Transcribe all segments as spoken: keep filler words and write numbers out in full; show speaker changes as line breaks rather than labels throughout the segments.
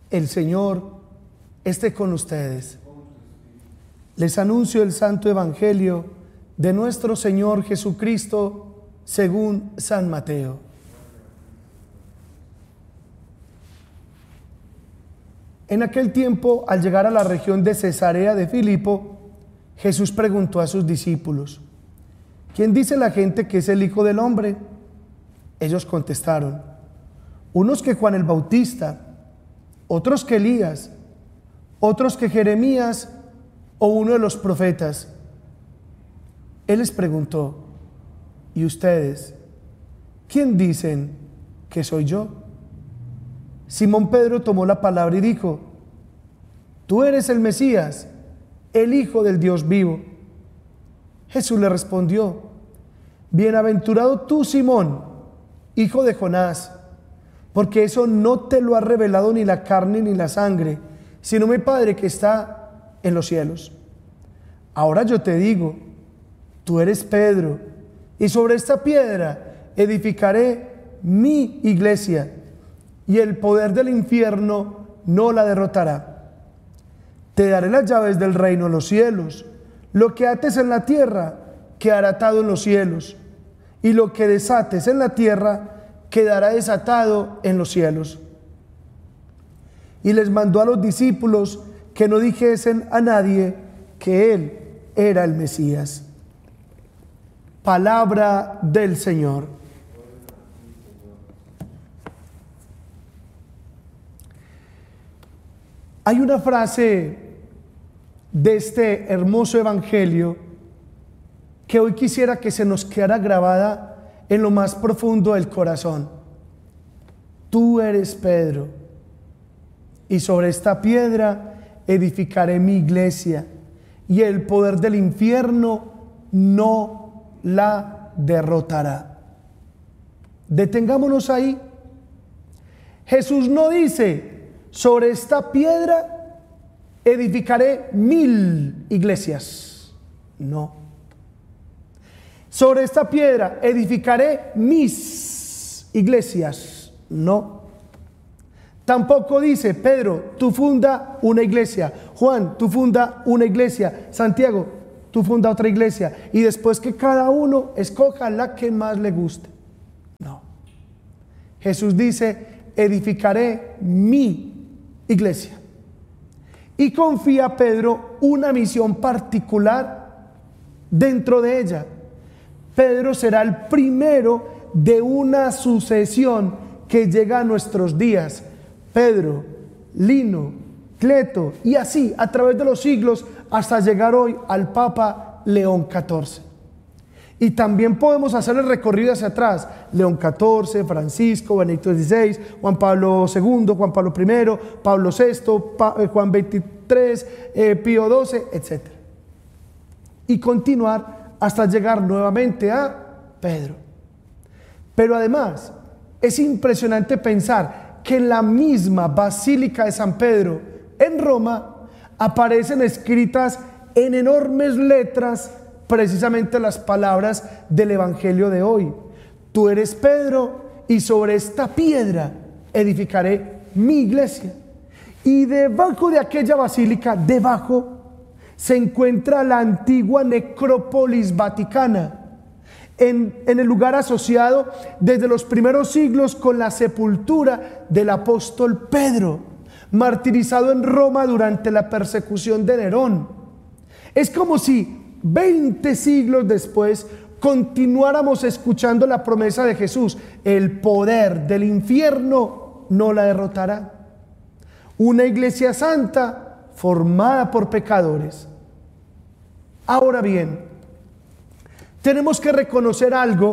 El Señor esté con ustedes. Les anuncio el Santo Evangelio de nuestro Señor Jesucristo según San Mateo. En aquel tiempo, al llegar a la región de Cesarea de Filipo, Jesús preguntó a sus discípulos: ¿quién dice la gente que es el Hijo del Hombre? Ellos contestaron: unos que Juan el Bautista, otros que Elías, otros que Jeremías o uno de los profetas. Él les preguntó: ¿y ustedes, quién dicen que soy yo? Simón Pedro tomó la palabra y dijo: tú eres el Mesías, el Hijo del Dios vivo. Jesús le respondió: bienaventurado tú, Simón, hijo de Jonás, porque eso no te lo ha revelado ni la carne ni la sangre, sino mi Padre que está en los cielos. Ahora yo te digo, tú eres Pedro, y sobre esta piedra edificaré mi iglesia, y el poder del infierno no la derrotará. Te daré las llaves del reino de los cielos. Lo que ates en la tierra quedará atado en los cielos, y lo que desates en la tierra quedará desatado en los cielos. Y les mandó a los discípulos que no dijesen a nadie que él era el Mesías. Palabra del Señor. Hay una frase de este hermoso evangelio que hoy quisiera que se nos quedara grabada en lo más profundo del corazón. Tú eres Pedro, y sobre esta piedra edificaré mi iglesia, y el poder del infierno no la derrotará. Detengámonos ahí. Jesús no dice: sobre esta piedra edificaré mil iglesias. No. Sobre esta piedra edificaré mis iglesias. No. Tampoco dice: Pedro, tú funda una iglesia. Juan, tú funda una iglesia. Santiago, tú funda otra iglesia. Y después que cada uno escoja la que más le guste. No. Jesús dice: edificaré mi iglesia. Y confía a Pedro una misión particular dentro de ella. Pedro será el primero de una sucesión que llega a nuestros días. Pedro, Lino, Cleto, y así a través de los siglos hasta llegar hoy al Papa León catorce. Y también podemos hacer el recorrido hacia atrás: León catorce, Francisco, Benedicto dieciséis, Juan Pablo segundo, Juan Pablo primero, Pablo sexto, pa, eh, Juan veintitrés, eh, Pío doce, etcétera. Y continuar hasta llegar nuevamente a Pedro. Pero además es impresionante pensar que en la misma Basílica de San Pedro en Roma aparecen escritas en enormes letras precisamente las palabras del Evangelio de hoy: tú eres Pedro, y sobre esta piedra edificaré mi iglesia. Y debajo de aquella basílica, debajo, se encuentra la antigua necrópolis vaticana, en, en el lugar asociado desde los primeros siglos con la sepultura del apóstol Pedro, martirizado en Roma durante la persecución de Nerón. Es como si veinte siglos después continuáramos escuchando la promesa de Jesús: el poder del infierno no la derrotará. Una iglesia santa formada por pecadores. Ahora bien, tenemos que reconocer algo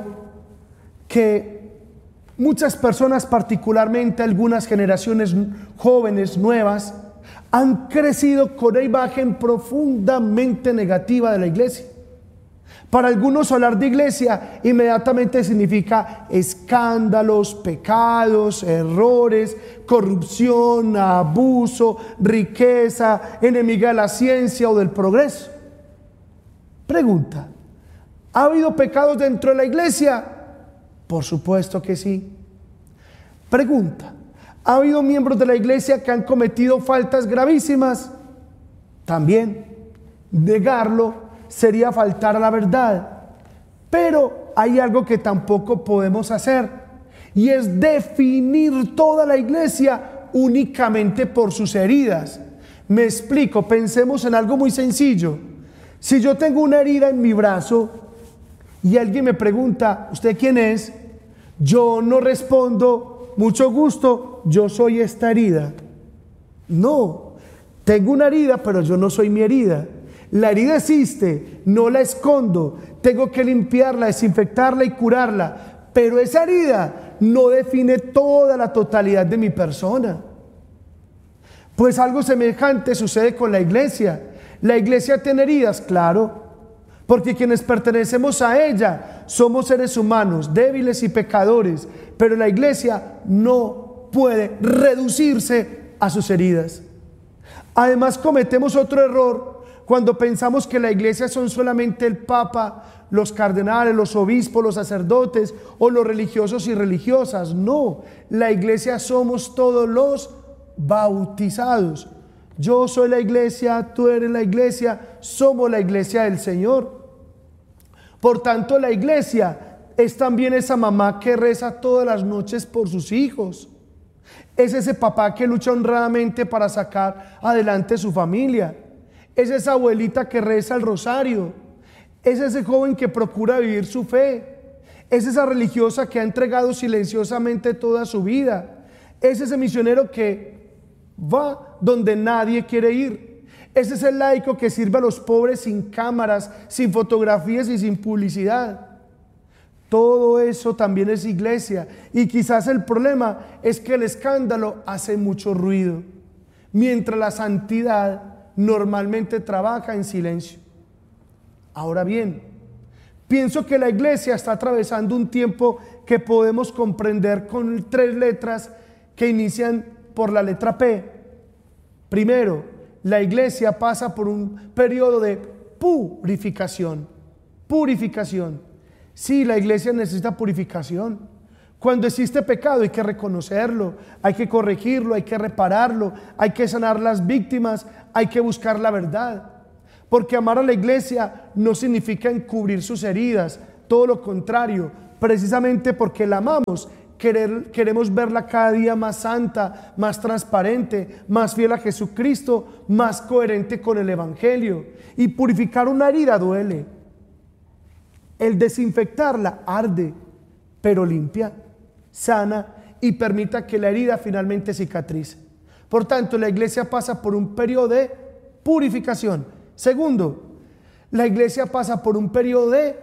que muchas personas, particularmente algunas generaciones jóvenes, nuevas, han crecido con una imagen profundamente negativa de la iglesia. Para algunos, hablar de iglesia inmediatamente significa escándalos, pecados, errores, corrupción, abuso, riqueza, enemiga de la ciencia o del progreso. Pregunta: ¿ha habido pecados dentro de la iglesia? Por supuesto que sí. Pregunta: ¿Ha habido miembros de la iglesia que han cometido faltas gravísimas? También. Negarlo sería faltar a la verdad. Pero hay algo que tampoco podemos hacer, y es definir toda la iglesia únicamente por sus heridas. Me explico, pensemos en algo muy sencillo. Si yo tengo una herida en mi brazo y alguien me pregunta, ¿usted quién es? Yo no respondo, mucho gusto, yo soy esta herida. No, tengo una herida, pero yo no soy mi herida. La herida existe, no la escondo, tengo que limpiarla, desinfectarla y curarla, pero esa herida no define toda la totalidad de mi persona. Pues algo semejante sucede con la iglesia. La iglesia tiene heridas, claro, porque quienes pertenecemos a ella somos seres humanos, débiles y pecadores, pero la iglesia no puede reducirse a sus heridas. Además, cometemos otro error cuando pensamos que la iglesia son solamente el papa, los cardenales, los obispos, los sacerdotes o los religiosos y religiosas. No, la iglesia somos todos los bautizados. Yo soy la iglesia, tú eres la iglesia, somos la iglesia del Señor. Por tanto, la iglesia es también esa mamá que reza todas las noches por sus hijos. Es ese papá que lucha honradamente para sacar adelante su familia. Es esa abuelita que reza el rosario. Es ese joven que procura vivir su fe. Es esa religiosa que ha entregado silenciosamente toda su vida. Es ese misionero que va donde nadie quiere ir. Ese es el laico que sirve a los pobres sin cámaras, sin fotografías y sin publicidad. Todo eso también es iglesia. Y quizás el problema es que el escándalo hace mucho ruido, mientras la santidad normalmente trabaja en silencio. Ahora bien, pienso que la iglesia está atravesando un tiempo que podemos comprender con tres letras que inician por la letra P. Primero, la iglesia pasa por un periodo de purificación. Purificación. Sí, la iglesia necesita purificación. Cuando existe pecado hay que reconocerlo, hay que corregirlo, hay que repararlo, hay que sanar las víctimas, hay que buscar la verdad. Porque amar a la iglesia no significa encubrir sus heridas, todo lo contrario, precisamente porque la amamos, querer, queremos verla cada día más santa, más transparente, más fiel a Jesucristo, más coherente con el Evangelio. Y purificar una herida duele. El desinfectarla arde, pero limpia, sana y permita que la herida finalmente cicatrice. Por tanto, la iglesia pasa por un periodo de purificación. Segundo, la iglesia pasa por un periodo de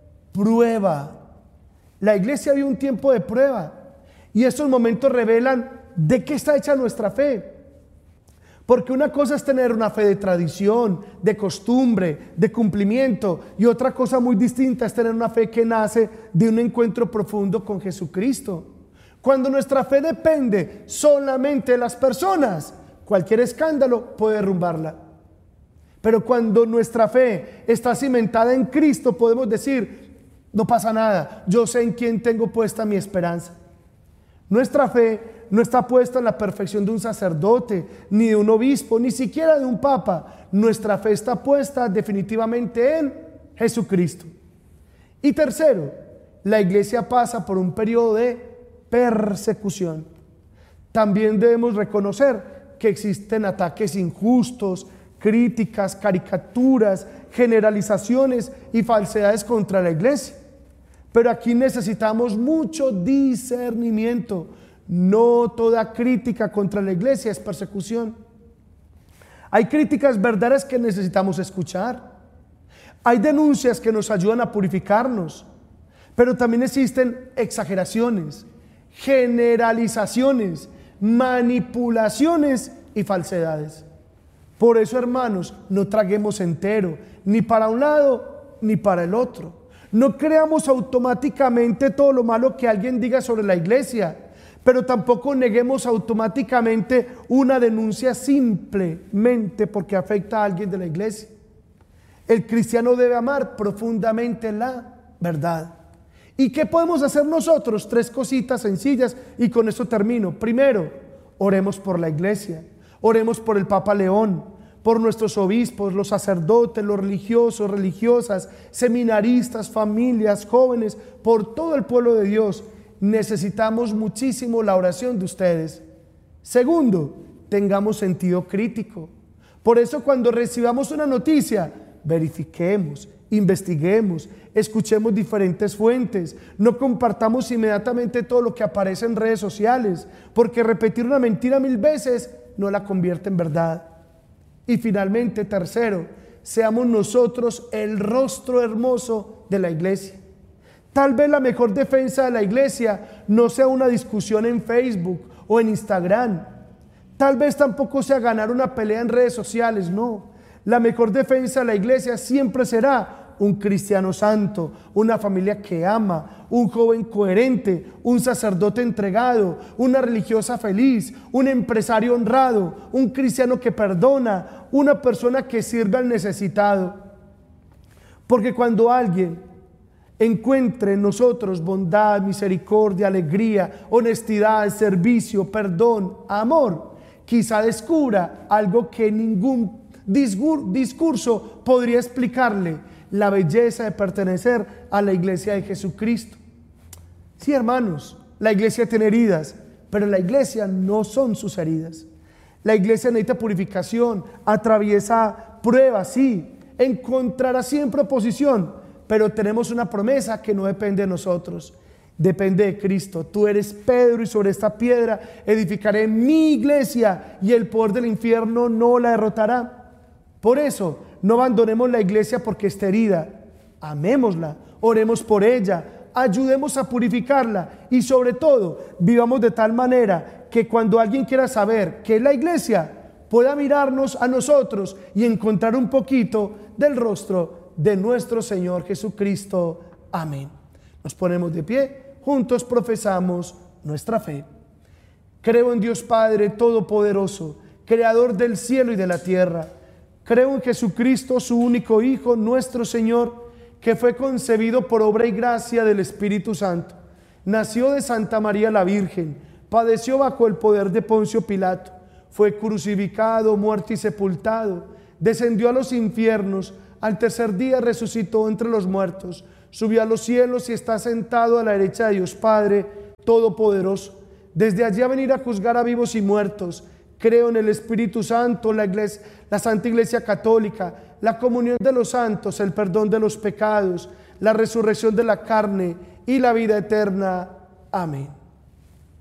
prueba. La iglesia vive un tiempo de prueba y estos momentos revelan de qué está hecha nuestra fe. Porque una cosa es tener una fe de tradición, de costumbre, de cumplimiento, y otra cosa muy distinta es tener una fe que nace de un encuentro profundo con Jesucristo. Cuando nuestra fe depende solamente de las personas, cualquier escándalo puede derrumbarla. Pero cuando nuestra fe está cimentada en Cristo, podemos decir, no pasa nada, yo sé en quién tengo puesta mi esperanza. Nuestra fe no está puesta en la perfección de un sacerdote, ni de un obispo, ni siquiera de un papa. Nuestra fe está puesta definitivamente en Jesucristo. Y tercero, la iglesia pasa por un periodo de persecución. También debemos reconocer que existen ataques injustos, críticas, caricaturas, generalizaciones y falsedades contra la iglesia. Pero aquí necesitamos mucho discernimiento. No toda crítica contra la iglesia es persecución. Hay críticas verdaderas que necesitamos escuchar. Hay denuncias que nos ayudan a purificarnos. Pero también existen exageraciones, generalizaciones, manipulaciones y falsedades. Por eso, hermanos, no traguemos entero, ni para un lado ni para el otro. No creamos automáticamente todo lo malo que alguien diga sobre la iglesia, pero tampoco neguemos automáticamente una denuncia simplemente porque afecta a alguien de la iglesia. El cristiano debe amar profundamente la verdad. ¿Y qué podemos hacer nosotros? Tres cositas sencillas y con esto termino. Primero, Oremos por la iglesia, oremos por el Papa León, por nuestros obispos, los sacerdotes, los religiosos, religiosas, seminaristas, familias, jóvenes, por todo el pueblo de Dios. Necesitamos muchísimo la oración de ustedes. Segundo, tengamos sentido crítico. Por eso cuando recibamos una noticia, verifiquemos, investiguemos, escuchemos diferentes fuentes, no compartamos inmediatamente todo lo que aparece en redes sociales, porque repetir una mentira mil veces no la convierte en verdad. Y finalmente, tercero, seamos nosotros el rostro hermoso de la iglesia. Tal vez la mejor defensa de la iglesia no sea una discusión en Facebook o en Instagram. Tal vez tampoco sea ganar una pelea en redes sociales, no. La mejor defensa de la iglesia siempre será un cristiano santo, una familia que ama, un joven coherente, un sacerdote entregado, una religiosa feliz, un empresario honrado, un cristiano que perdona, una persona que sirve al necesitado. Porque cuando alguien encuentre en nosotros bondad, misericordia, alegría, honestidad, servicio, perdón, amor, quizá descubra algo que ningún discurso podría explicarle: la belleza de pertenecer a la iglesia de Jesucristo. Sí, hermanos, la iglesia tiene heridas, pero la iglesia no son sus heridas. La iglesia necesita purificación, atraviesa pruebas, sí, encontrará siempre oposición, pero tenemos una promesa que no depende de nosotros, depende de Cristo. Tú eres Pedro y sobre esta piedra edificaré mi iglesia y el poder del infierno no la derrotará. Por eso, no abandonemos la iglesia porque está herida. Amémosla, oremos por ella, ayudemos a purificarla y sobre todo, vivamos de tal manera que cuando alguien quiera saber qué es la iglesia, pueda mirarnos a nosotros y encontrar un poquito del rostro de nuestro Señor Jesucristo. Amén. Nos ponemos de pie, juntos profesamos nuestra fe. Creo en Dios Padre Todopoderoso, Creador del cielo y de la tierra. Creo en Jesucristo, su único Hijo, nuestro Señor, que fue concebido por obra y gracia del Espíritu Santo. Nació de Santa María la Virgen, padeció bajo el poder de Poncio Pilato, fue crucificado, muerto y sepultado, descendió a los infiernos, al tercer día resucitó entre los muertos, subió a los cielos y está sentado a la derecha de Dios Padre Todopoderoso. Desde allí a venir a juzgar a vivos y muertos. Creo en el Espíritu Santo, la iglesia, la Santa Iglesia Católica, la comunión de los santos, el perdón de los pecados, la resurrección de la carne y la vida eterna. Amén.